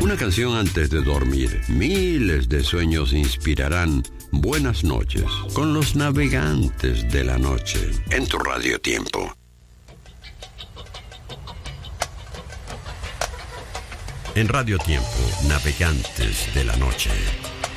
Una canción antes de dormir. Miles de sueños inspirarán buenas noches con los navegantes de la noche en tu Radio Tiempo. En Radio Tiempo, navegantes de la noche.